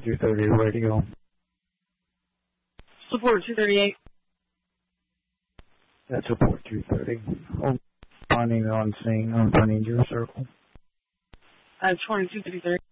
Support 230 radio. Support 238. That's Support 230. Oh, finding on scene on Finding Your Circle. 2253.